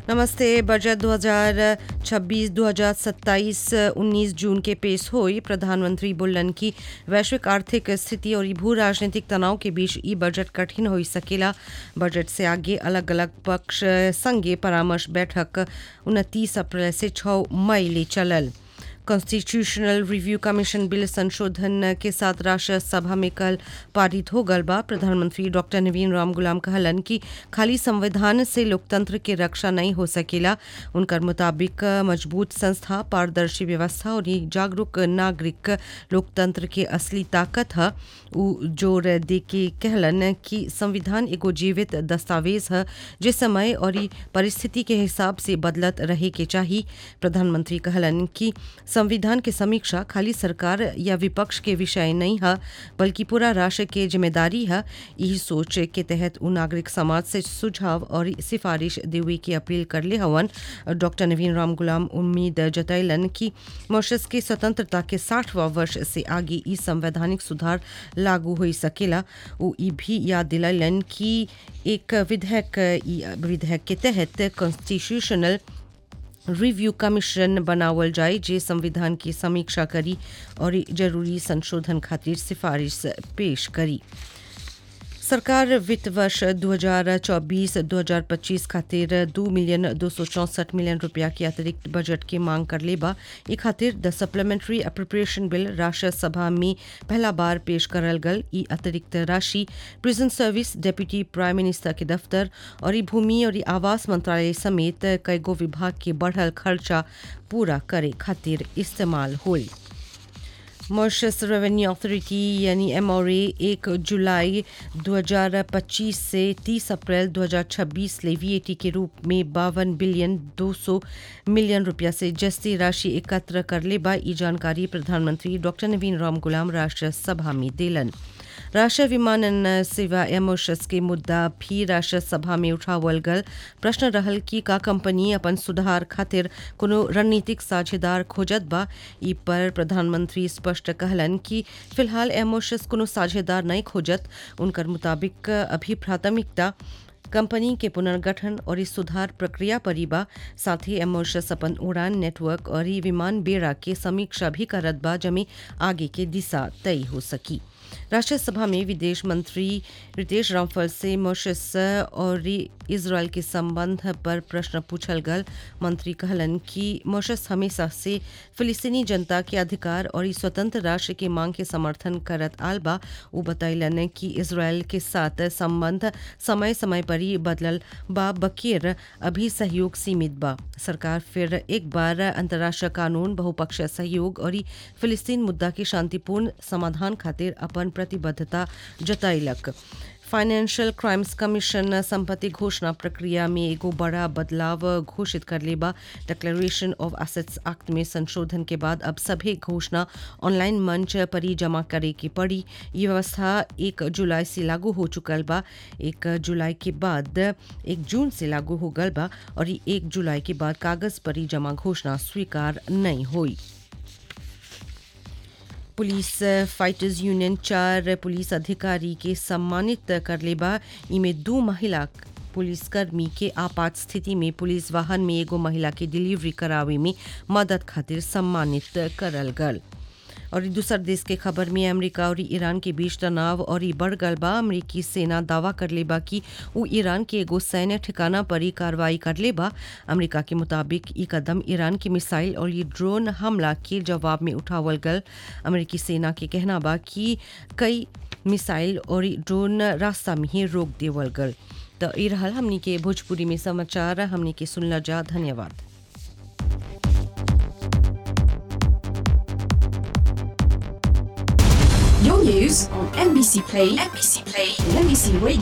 नमस्ते। बजट 2026-2027 19 जून के पेश हुई। प्रधानमंत्री बोलन की वैश्विक आर्थिक स्थिति और भू राजनीतिक तनाव के बीच ई बजट कठिन हो सकेला। बजट से आगे अलग अलग पक्ष संगे परामर्श बैठक 29 अप्रैल से 6 मई ले चलल। कॉन्स्टिट्यूशनल रिव्यू कमीशन बिल संशोधन के साथ राष्ट्र सभा में कल पारित हो गल बा। प्रधानमंत्री डॉक्टर नवीन राम गुलाम कहलन कि खाली संविधान से लोकतंत्र के रक्षा नहीं हो सकेला। उनकर मुताबिक मजबूत संस्था, पारदर्शी व्यवस्था और जागरूक नागरिक लोकतंत्र के असली ताकत है। उ जोर दे के कहलन कि संविधान एगो जीवित दस्तावेज है जे समय और परिस्थिति के हिसाब से बदलत रहे के चाहिए। प्रधानमंत्री कहलन कि संविधान की समीक्षा खाली सरकार या विपक्ष के विषय नहीं है, बल्कि पूरा राष्ट्र के जिम्मेदारी है। यही सोच के तहत उ नागरिक समाज से सुझाव और सिफारिश देवे की अपील कर ले हवन। डॉक्टर नवीन राम गुलाम उम्मीद जतैलन कि मॉरिशस के स्वतंत्रता के 60वां वर्ष से आगे ई संवैधानिक सुधार लागू हो सकेला। वो ई भी याद दिलैलन कि एक विधेयक के तहत कॉन्स्टिट्यूशनल रिव्यू कमीशन बनावल जाए जे संविधान की समीक्षा करी और जरूरी संशोधन खातिर सिफारिश पेश करी। सरकार वित्त वर्ष 2024-2025 खातिर 2,264,000,000 रुपया के अतिरिक्त बजट की मांग कर लेबा। ई खातिर द सप्लीमेंट्री अप्रोप्रिएशन बिल राष्ट्र सभा में पहला बार पेश करल गल। ई अतिरिक्त राशि prison service, deputy prime minister के दफ्तर और भूमि और आवास मंत्रालय समेत कईगो विभाग के बढ़ल खर्चा पूरा करे खातिर इस्तेमाल होई। मॉरिशस रेवेन्यू अथॉरिटी यानी MRA 1 जुलाई 2025 से 30 अप्रैल 2026 ले VAT के रूप में 52,200,000,000 रुपया से जस्ती राशि एकत्र कर लेबा। ई जानकारी प्रधानमंत्री डॉक्टर नवीन राम गुलाम राष्ट्र सभा में देलन। राष्ट्रीय विमानन सेवा मॉरिशस के मुद्दा भी राष्ट्र सभा में उठावल गल। प्रश्न रहल कि का कंपनी अपन सुधार खातिर कोनो रणनीतिक साझेदार खोजत बा। ई पर प्रधानमंत्री स्पष्ट कहलन कि फिलहाल मॉरिशस कोनो साझेदार नहीं खोजत। उनकर मुताबिक अभी प्राथमिकता कंपनी के पुनर्गठन और इस सुधार प्रक्रिया पर ही बा। साथ ही मॉरिशस अपन उड़ान नेटवर्क और विमान बेड़ा के समीक्षा भी करत बा, जमे आगे के दिशा तय हो सकी। राष्ट्रीय सभा में विदेश मंत्री रितेश रामफल से मॉरिशस और इजराइल के संबंध पर प्रश्न पूछल गल। मंत्री कहलन कि मॉरिशस हमेशा से फिलिस्तीनी जनता के अधिकार और स्वतंत्र राष्ट्र के मांग के समर्थन करत आल बा। वो बतैलन कि इजराइल के साथ संबंध समय समय पर ही बदलल बा, बकीर अभी सहयोग सीमित बा। सरकार फिर एक बार अंतर्राष्ट्रीय कानून, बहुपक्षीय सहयोग और फिलिस्तीन मुद्दा के शांतिपूर्ण समाधान खातिर अपन प्रतिबद्धता जतैलक। फाइनेंशियल क्राइम्स कमीशन संपत्ति घोषणा प्रक्रिया में एगो बड़ा बदलाव घोषित कर लेबा। डिक्लेरेशन ऑफ एसेट्स एक्ट में संशोधन के बाद अब सभी घोषणा ऑनलाइन मंच पर ही जमा करे की पड़ी। ये व्यवस्था 1 जुलाई से लागू हो चुकल बा। 1 जुलाई के बाद 1 जून से लागू हो गल बा और 1 जुलाई के बाद कागज पर ही जमा घोषणा स्वीकार नहीं हुई। पुलिस फाइटर्स यूनियन 4 पुलिस अधिकारी के सम्मानित कर लेबा। इमे 2 महिला पुलिसकर्मी के आपात स्थिति में पुलिस वाहन में एगो महिला के डिलीवरी करावे में मदद खातिर सम्मानित करल गल। और दूसर देश के खबर में अमेरिका और ईरान के बीच तनाव और बढ़ गल बा। अमेरिकी सेना दावा कर लेबा कि वो ईरान के एगो सैन्य ठिकाना पर ही कार्रवाई कर लेबा। अमेरिका के मुताबिक ई कदम ईरान की मिसाइल और ये ड्रोन हमला के जवाब में उठावल गल। अमेरिकी सेना के कहना बा कि कई मिसाइल और ड्रोन रास्ता में ही रोक देवल गल। तो ये रहल हमनी के भोजपुरी में समाचार। हमनी के सुनला जा। धन्यवाद। Your news on NBC Play, and NBC Radio.